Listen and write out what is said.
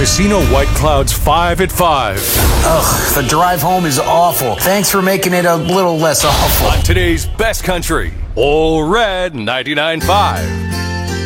Casino White Clouds 5 at 5. Ugh, the drive home is awful. Thanks for making it a little less awful. On today's Best Country, All Red 99.5.